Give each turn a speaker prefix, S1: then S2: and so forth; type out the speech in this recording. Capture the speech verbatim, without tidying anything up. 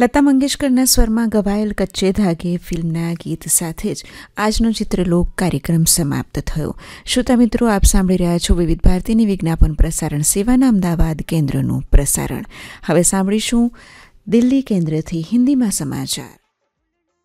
S1: લતા મંગેશકરના સ્વરમાં ગવાયેલ કચ્ચે ધાગે ફિલ્મના ગીત સાથે જ આજનો ચિત્રલોક કાર્યક્રમ સમાપ્ત થયો. શ્રોતા મિત્રો, આપ સાંભળી રહ્યા છો વિવિધ ભારતીની વિજ્ઞાપન પ્રસારણ સેવાના અમદાવાદ કેન્દ્રનું પ્રસારણ. હવે સાંભળીશું દિલ્હી કેન્દ્રથી હિન્દીમાં સમાચાર.